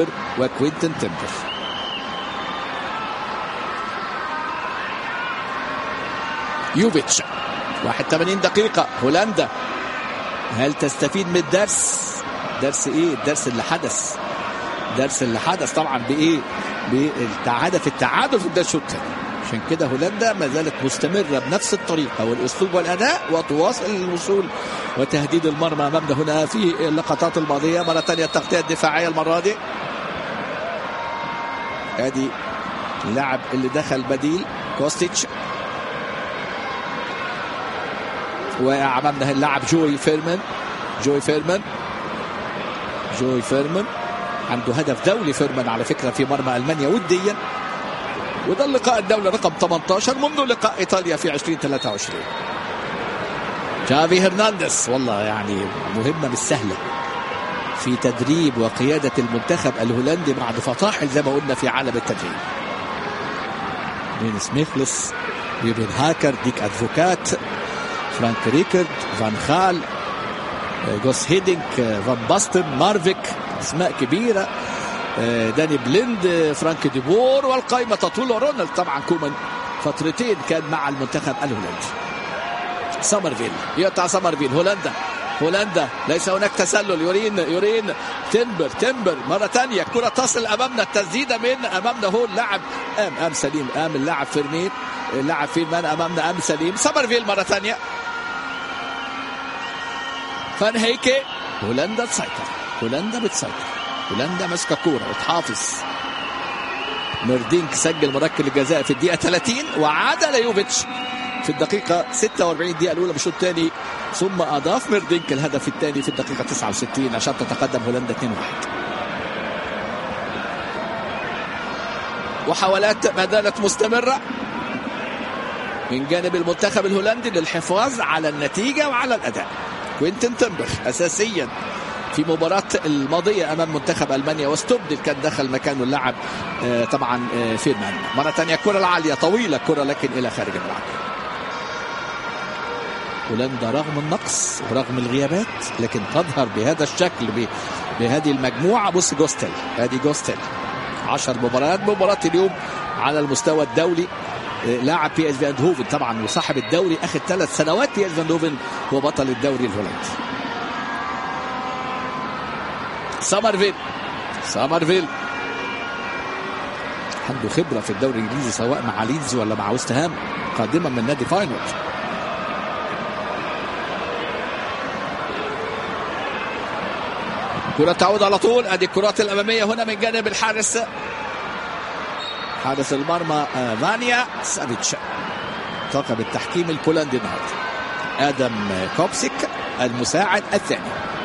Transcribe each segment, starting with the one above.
وكوينتن تيمبر. يوفيتش 81 دقيقة. هولندا هل تستفيد من الدرس؟ درس ايه؟ الدرس اللي حدث، درس اللي حدث طبعا بايه؟ بالتعادل في التعادل في الدرس الثاني. عشان كده هولندا ما زالت مستمرة بنفس الطريقة والاسلوب والاداء وتواصل الوصول وتهديد المرمى امامنا هنا في اللقطات الماضية. مرة ثانية التغطية الدفاعية المرة دي. ادي اللاعب اللي دخل بديل كوستيتش، وامامنا اللاعب جوي فيرمان عنده هدف دولي. فيرمان على فكرة في مرمى ألمانيا وديا، وده اللقاء الدولي رقم 18 منذ لقاء إيطاليا في 2023. جافي هرنانديز والله يعني مهمة مش سهلة في تدريب وقيادة المنتخب الهولندي بعد فطاحل زي ما قلنا في عالم التدريب. رينس ميخلس، يوبين هاكر، ديك أدفوكات، فرانك ريكارد، فان خال، جوس هيدينك، فان باستن، مارفيك، اسماء كبيرة، داني بليند، فرانك ديبور، والقائمة تطول. رونالد طبعا كومان فترتين كان مع المنتخب الهولندي. سامرفيل يقطع سامرفيل. هولندا ليس هناك تسلل. يورين تمبر مرة ثانية كرة تصل أمامنا، التسديدة من أمامنا هو اللاعب أم سليم، اللاعب فيرمان أمامنا سليم. سامرفيل مرة ثانية. فان هيكي. هولندا تسيطر، هولندا بتسيطر، هولندا ماسكة كورة وتحافظ. ميردينك سجل مركل الجزاء في الدقيقة 30 وعاد ليوفيتش في الدقيقة 46 الدقيقة الأولى بالشوط الثاني، ثم أضاف ميردينك الهدف الثاني في الدقيقة 69 عشان تتقدم هولندا 2-1. وحاولات ما زالت مستمرة من جانب المنتخب الهولندي للحفاظ على النتيجة وعلى الأداء. كوينتن تيمبر أساسيا في مباراة الماضية أمام منتخب ألمانيا واستبدل، كان دخل مكانه اللاعب طبعا فيرمان. مرة ثانية كرة العالية طويلة كرة لكن إلى خارج الملعب. هولندا رغم النقص ورغم الغيابات لكن تظهر بهذا الشكل بهذه المجموعة. بص جوستيل، ادي جوستيل 10 مباريات، مباراة اليوم على المستوى الدولي. لاعب بي اس في اندهوفن طبعا وصاحب الدوري اخر 3 سنوات. بي اس في اندهوفن هو بطل الدوري الهولندي. سامرفيل عنده خبرة في الدوري الانجليزي سواء مع ليدز ولا مع ويست هام، قادما من نادي فاينورد. كرة تعود على طول. ادي الكرات الامامية هنا من جانب الحارس، حارس المرمى فانيا سافيتش. طاقم التحكيم البولندي النهارده ادم كوبسيك المساعد الثاني.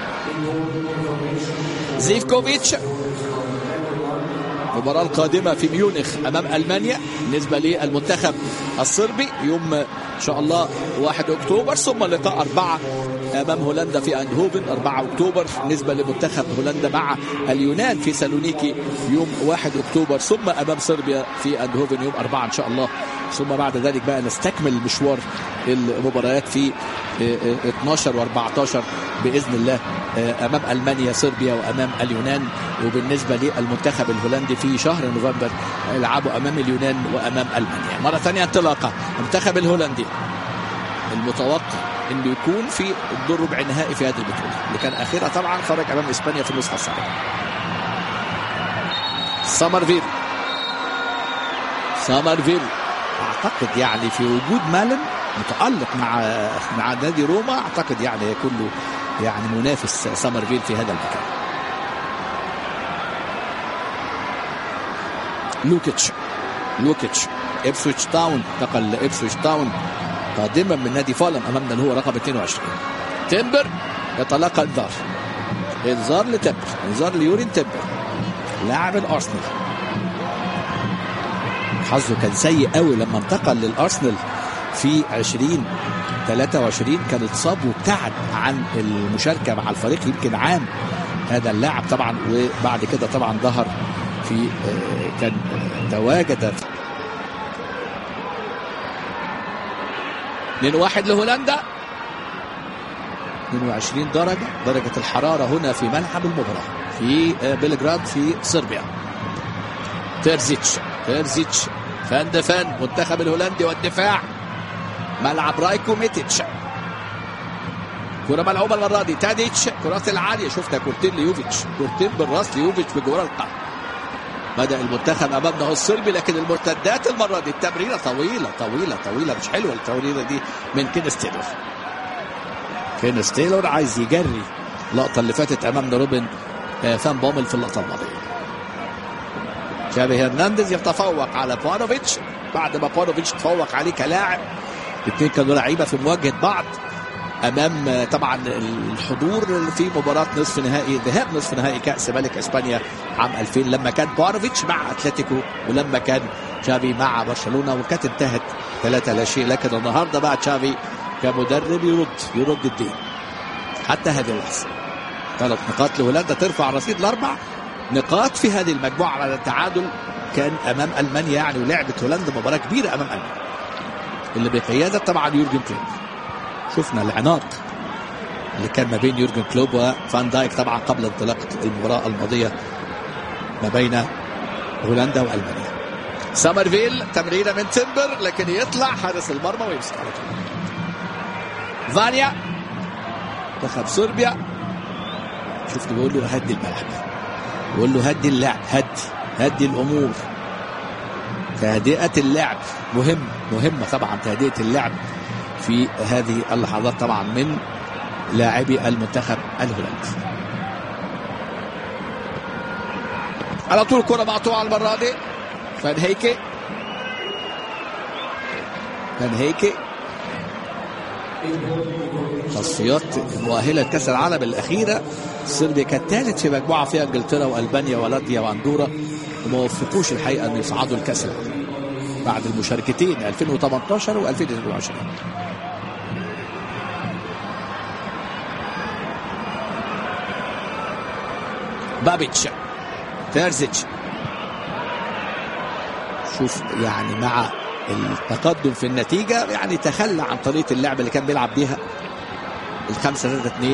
زيفكوفيتش. المباراة القادمة في ميونخ أمام ألمانيا بالنسبة للمنتخب الصربي يوم إن شاء الله 1 أكتوبر، ثم لقاء 4 أمام هولندا في أندهوفن 4 أكتوبر بالنسبة لمنتخب هولندا مع اليونان في سالونيكي يوم 1 أكتوبر، ثم أمام صربيا في أندهوفن يوم 4 إن شاء الله. ثم بعد ذلك بقى نستكمل مشوار المباريات في 12 و14 بإذن الله أمام ألمانيا، صربيا، وأمام اليونان. وبالنسبة للمنتخب الهولندي في شهر نوفمبر يلعبوا أمام اليونان وأمام ألمانيا. مرة ثانية انطلاقة المنتخب الهولندي المتوقع انه يكون في الدور ربع النهائي في هذه البطولة اللي كان اخيرا طبعا خرج امام اسبانيا في النسخة السابقة. سامرفيل اعتقد يعني في وجود مالن متألق مع نادي روما، اعتقد يعني يكون له يعني منافس سامرفيل في هذا المكان. لوكيتش إبسويتش تاون، انتقل إبسويتش تاون قادما من نادي فالم امامنا اللي هو رقم 22. تيمبر يتلقى انذار لتيمبر، انذار ليورين تيمبر لاعب الارسنال. حظه كان سيء قوي لما انتقل للارسنال في 2023، كان اتصاب وابتعد عن المشاركه مع الفريق يمكن عام هذا اللاعب طبعا، وبعد كده طبعا ظهر في كان تواجد 2-1 لهولندا. 22 درجة الحرارة هنا في ملعب المباراة. في بلغراد في صربيا. تيرزيتش فان دفان منتخب الهولندي والدفاع ملعب رايكو ميتيتش. كرة ملعوبة المرة دي تاديتش كرات العالية شفتها كورتين ليوفيتش كورتين بالراس ليوفيتش بجوار القاع. بدأ المنتخب أمامنا الصربي لكن المرتدات المرة دي التمريرة طويلة مش حلوة التمريرة دي من كينيس تايلور عايز يجري اللقطة اللي فاتت أمامنا روبن فان بومل في اللقطة الماضية. تشافي هرنانديز يتفوق على بوانوفيتش بعد ما بوانوفيتش تفوق عليه كلاعب. الاثنين كانوا لعيبة في مواجهة بعض امام طبعا الحضور في مباراه نصف نهائي ذهاب نصف نهائي كاس ملك اسبانيا عام 2000 لما كان بوانوفيتش مع اتلتيكو ولما كان تشافي مع برشلونه وكانت انتهت 3-0. لكن النهارده بقى تشافي كمدرب يرد الدين حتى هذه اللحظه. 3 نقاط لهولندا ترفع رصيد ل4 نقاط في هذه المجموعه على التعادل كان امام المانيا يعني. ولعبت هولندا مباراه كبيره امام المانيا اللي بقياده طبعا يورجن كلوب. شفنا العناق اللي كان ما بين يورجن كلوب وفان دايك طبعا قبل انطلاقه المباراه الماضيه ما بين هولندا والمانيا. سامرفيل تمريره من تمبر لكن يطلع حارس المرمى ويمسك على طول. فانيا منتخب صربيا شفت بيقول له هدي الملعب بيقول له هدي اللعب هدي الامور. تهدئه اللعب مهمه طبعا تهدئه اللعب في هذه اللحظات طبعا من لاعبي المنتخب الهولندي. على طول كرة مقطوعة المرة دي فان هيكي تصفيات مؤهلة كأس العالم الأخيرة. صربيا كانت ثالث في مجموعة فيها انجلترا والبانيا ولاتفيا واندورا وما وفقوش الحقيقة أن يصعدوا الكأس العالم بعد المشاركتين 2018 و2022. بابيتش تيرزيتش شوف يعني مع التقدم في النتيجة يعني تخلى عن طريقة اللعب اللي كان بيلعب بيها 5-3-2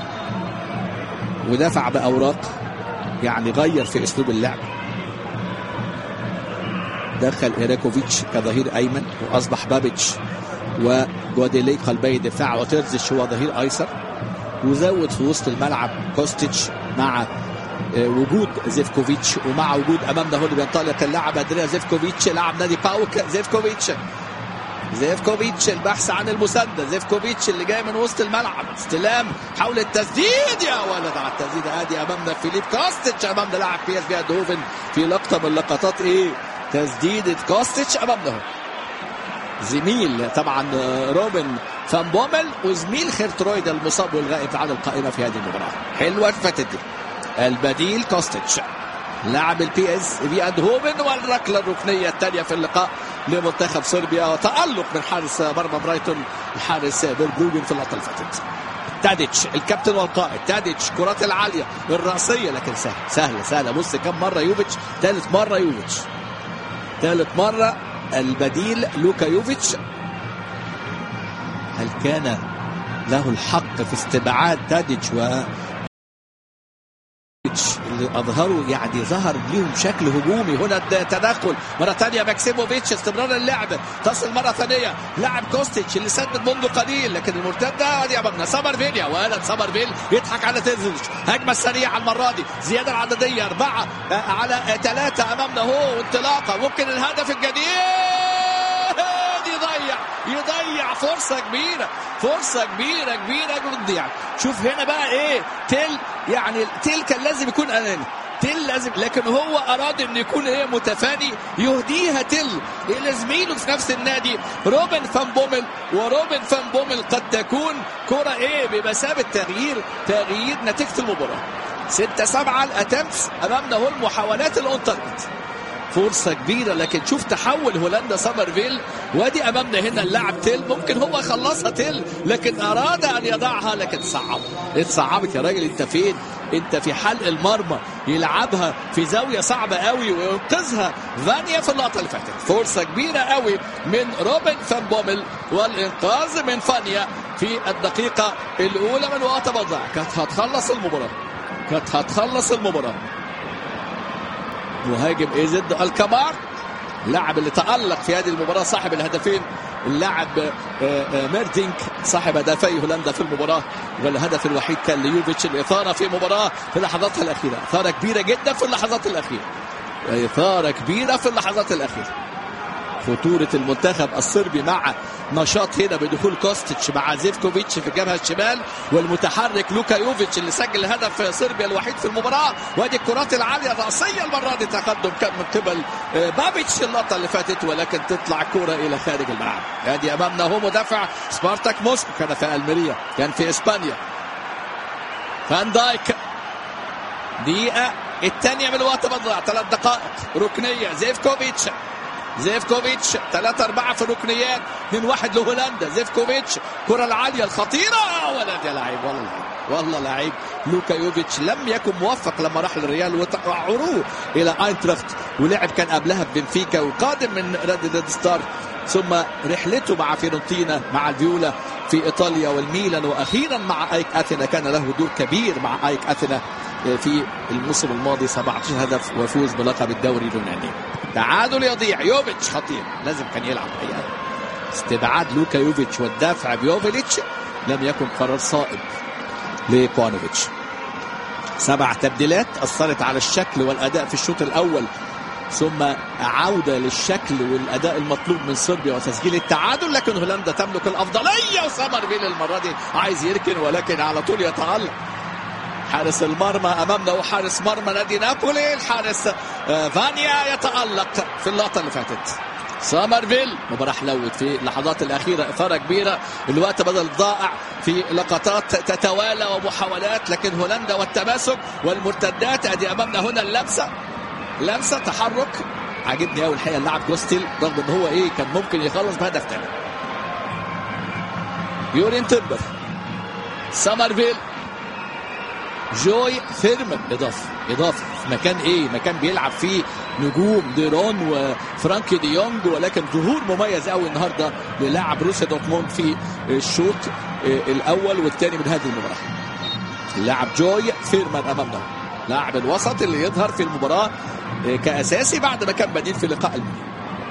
ودفع بأوراق يعني غير في أسلوب اللعب. دخل إيراكوفيتش كظهير أيمن وأصبح بابيتش وجواديلي قلبي دفاع وتيرزيتش هو ظهير أيسر وزود في وسط الملعب كوستيتش مع وجود زيفكوفيتش ومع وجود امامنا هو اللي بينطلق اللاعب ادريا زيفكوفيتش لاعب نادي باوك. زيفكوفيتش البحث عن المسدد. زيفكوفيتش اللي جاي من وسط الملعب استلام حول التسديد يا ولد على التسديد ادي امامنا فيليب كوستيتش امامنا لاعب بي اس في ايندهوفن في لقطه من لقطات تسديده كوستيتش امامنا زميل طبعا روبن فان بومل وزميل خيرترويد المصاب والغائب عن القائمه في هذه المباراه. حلوه الفتت دي. البديل كوستيتش لاعب البي اس في ايندهوفن والركله الركنيه الثانيه في اللقاء لمنتخب صربيا وتألق من حارس مرمى برايتون الحارس بيربروجن في اللقطه اللي فاتت. تاديتش الكابتن والقائد تاديتش كرات العاليه الراسيه لكن سهله بص كم مره يوفيتش ثالث مره البديل لوكا يوفيتش. هل كان له الحق في استبعاد تاديتش اللي اظهروا يعني ظهر لهم شكل هجومي. هنا التدخل مره ثانيه ماكسيموفيتش استمرار اللعب تصل مره ثانيه لاعب كوستيتش اللي سدد منذ قليل لكن المرتده دي امامنا سامرفيل يا ولد سامرفيل يضحك على تيرزيتش. هجمه سريعه المره دي زياده العدديه 4 على 3 امامنا هو وانطلاقه ممكن الهدف الجديد يضيع فرصة كبيرة بتضيع. شوف هنا بقى تيل كان لازم يكون أناني لازم لكن هو أراد أن يكون متفاني يهديها تيل إلى زميله في نفس النادي روبن فان بومل قد تكون كرة بمثابة تغيير نتيجة المباراة. 6-7 الأتمس أمامنا هو المحاولات الأونتارجت فرصة كبيرة لكن شوف تحول هولندا سامرفيل وادي امامنا هنا اللاعب تيل ممكن هو يخلصها تيل لكن اراد ان يضعها لكن اتصعبت يا راجل. انت فين؟ انت في حلق المرمى يلعبها في زاوية صعبة قوي وينقذها فانيا في اللقطة اللي فاتت. فرصة كبيرة قوي من روبن فان بومل والانقاذ من فانيا في الدقيقة الاولى من وقت بضع كانت هتخلص المباراة. كانت هتخلص المباراة. مهاجم إيزد الكمار، اللاعب اللي تألق في هذه المباراة، صاحب الهدفين، اللاعب ميردينك صاحب هدفي هولندا في المباراة، والهدف الوحيد كان ليوفيتش. الإثارة في مباراة في لحظاتها الأخيرة، إثارة كبيرة جدا في اللحظات الأخيرة، إثارة كبيرة في اللحظات الأخيرة. خطورة المنتخب الصربي مع نشاط هنا بدخول كوستيتش مع زيفكوفيتش في الجبهة الشمال، والمتحرك لوكا يوفيتش اللي سجل هدف صربيا الوحيد في المباراة. وادي الكرات العالية الرأسية المرة دي تقدم كان من قبل بابيتش اللقطة اللي فاتت، ولكن تطلع كرة إلى خارج الملعب. ادي أمامنا هو مدافع سبارتاك موسكو، كان في ألميريا، كان في إسبانيا. فان دايك دقيقة الثانية من الوقت بضيع 3 دقائق، ركنية زيفكوفيتش 3-4 في الركنيات، 2-1 لهولندا. زيفكوفيتش كرة العالية الخطيرة، ولد يا لعيب، والله لعيب. لوكا يوفيتش لم يكن موفق لما راح للريال وعروه إلى اينتراخت، ولعب كان قبلها ببنفيكا وقادم من ريد ستار، ثم رحلته مع فيورنتينا مع الفيولا في إيطاليا والميلان، وأخيرا مع أيك أثينا كان له دور كبير مع أيك أثينا في الموسم الماضي، 17 هدف وفوز بلقب الدوري اليوناني. تعادل يضيع، يوفيتش خطير، لازم كان يلعب حقيقة. استبعاد لوكا يوفيتش والدافع بيوفيتش لم يكن قرار صائب لبونوفيتش. 7 تبديلات أثرت على الشكل والأداء في الشوط الأول، ثم عودة للشكل والأداء المطلوب من صربيا وتسجيل التعادل، لكن هولندا تملك الأفضلية. وسامرفيل المرة دي عايز يركن، ولكن على طول يتألق. حارس المرمى أمامنا وحارس مرمى نادي نابولي، الحارس فانيا يتألق في اللقطة اللي فاتت. سامرفيل مباراة حلوت في اللحظات الأخيرة، إثارة كبيرة، الوقت بدل ضائع في لقطات تتوالى ومحاولات، لكن هولندا والتماسك والمرتدات. أدي أمامنا هنا لمسة تحرك عجبني أول الحقيقة اللاعب جوستيل، رغم إن هو كان ممكن يخلص بهدف تاني. يورين تيمبر، سامرفيل، جوي فيرمان، إضافة في مكان مكان بيلعب فيه نجوم ديرون وفرانكي دي يونج، ولكن ظهور مميز قوي النهارده للاعب بروسيا دورتموند في الشوط الأول والثاني من هذه المباراة. اللاعب جوي فيرمان أمامنا، لاعب الوسط اللي يظهر في المباراة كأساسي بعد ما كان بديل في لقاء المانيا.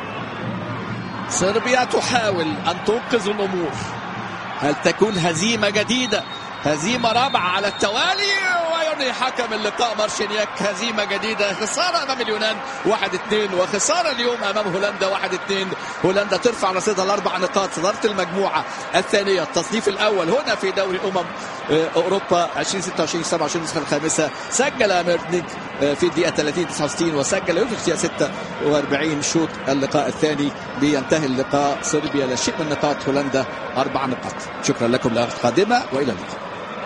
صربيا تحاول أن تنقذ الأمور، هل تكون هزيمة جديدة، هزيمة رابعة على التوالي؟ ويرني حكم اللقاء مارشينياك هزيمة جديدة، خسارة أمام اليونان 1-2، وخسارة اليوم أمام هولندا 1-2. هولندا ترفع رصيدها ل4 نقاط، صدارة المجموعة الثانية، التصنيف الأول هنا في دوري أوروبا 2026 27 النسخة الخامسة. سجل ميردينك في الدقيقة 30-69، وسجل يوفيتش في 46 شوط اللقاء الثاني. بينتهي اللقاء صربيا لا شيء من نقاط، هولندا 4 نقاط. شكرا لكم للقاء القادمة وإلى اللقاء.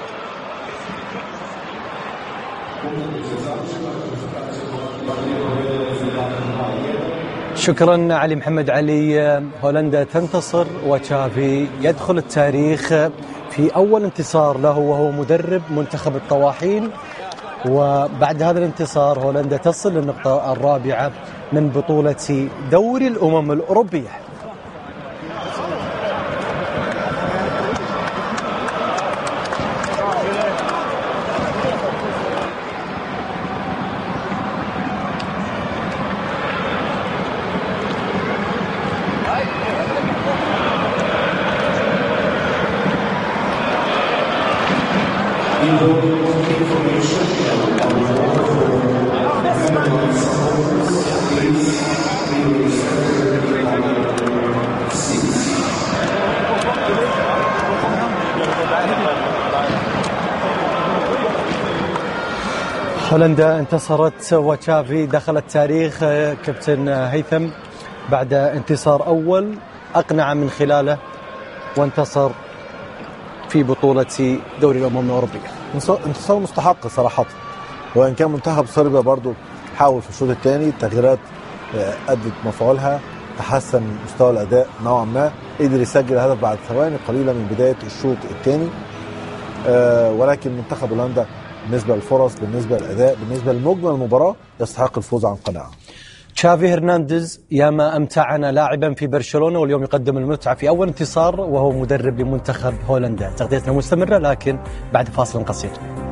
شكرا علي محمد علي. هولندا تنتصر، وتشافي يدخل التاريخ في أول انتصار له وهو مدرب منتخب الطواحين، وبعد هذا الانتصار هولندا تصل للنقطة الرابعة من بطولة دوري الأمم الأوروبية. هولندا انتصرت، وتشافي دخل التاريخ كابتن هيثم بعد انتصار أول أقنع من خلاله وانتصر في بطولة دوري الأمم الأوروبية. انتصار مستحق صراحة، وإن كان منتخب صربيا برضو حاول في الشوط الثاني، التغييرات أدت مفعولها، تحسن مستوى الأداء نوعا ما، قدر يسجل هدف بعد ثواني قليلة من بداية الشوط الثاني. ولكن منتخب هولندا بالنسبة للفرص، بالنسبة للأداء، بالنسبة لمجمل المباراة يستحق الفوز عن قناعة. تشافي هرنانديز ياما أمتعنا لاعبا في برشلونة، واليوم يقدم المتعة في أول انتصار وهو مدرب لمنتخب هولندا. تغطيتنا مستمرة لكن بعد فاصل قصير.